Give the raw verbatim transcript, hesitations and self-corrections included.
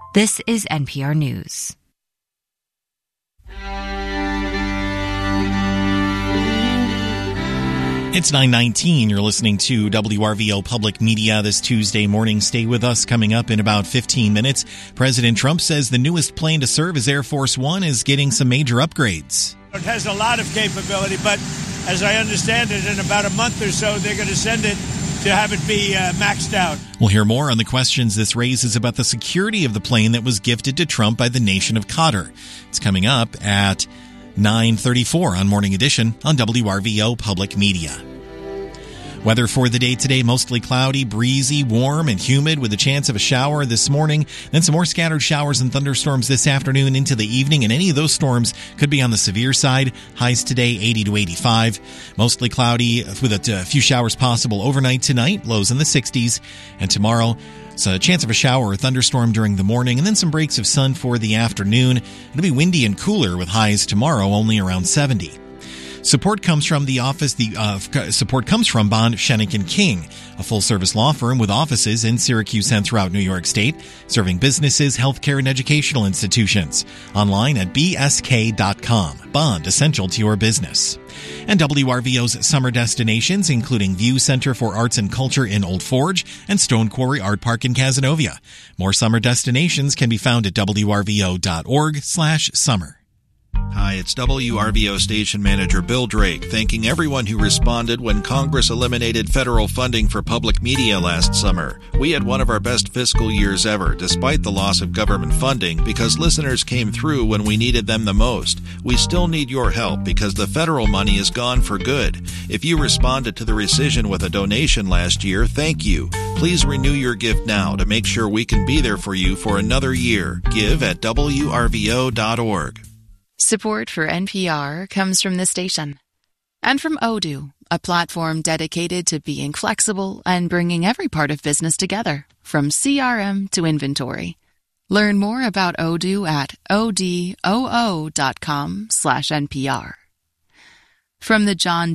This is N P R News. It's nine nineteen. You're listening to W R V O Public Media this Tuesday morning. Stay with us. Coming up in about fifteen minutes, President Trump says the newest plane to serve as Air Force One is getting some major upgrades. It has a lot of capability, but as I understand it, in about a month or so, they're going to send it to have it be uh, maxed out. We'll hear more on the questions this raises about the security of the plane that was gifted to Trump by the nation of Qatar. It's coming up at nine thirty-four on Morning Edition on W R V O Public Media. Weather for the day today, mostly cloudy, breezy, warm, and humid with a chance of a shower this morning. Then some more scattered showers and thunderstorms this afternoon into the evening, and any of those storms could be on the severe side. Highs today, eighty to eighty-five. Mostly cloudy with a few showers possible overnight tonight, lows in the sixties. And tomorrow, it's a chance of a shower or thunderstorm during the morning, and then some breaks of sun for the afternoon. It'll be windy and cooler with highs tomorrow only around seventy. Support comes from the office. The uh, support comes from Bond, Shenick and King, a full-service law firm with offices in Syracuse and throughout New York State, serving businesses, healthcare, and educational institutions. Online at b s k dot com. Bond, essential to your business. And W R V O's summer destinations, including View Center for Arts and Culture in Old Forge and Stone Quarry Art Park in Cazenovia. More summer destinations can be found at w r v o dot org slash summer. Hi, it's W R V O Station Manager Bill Drake, thanking everyone who responded when Congress eliminated federal funding for public media last summer. We had one of our best fiscal years ever, despite the loss of government funding, because listeners came through when we needed them the most. We still need your help because the federal money is gone for good. If you responded to the rescission with a donation last year, thank you. Please renew your gift now to make sure we can be there for you for another year. Give at w r v o dot org. Support for N P R comes from this station and from Odoo, a platform dedicated to being flexible and bringing every part of business together, from C R M to inventory. Learn more about Odoo at odoo dot com slash N P R. From the John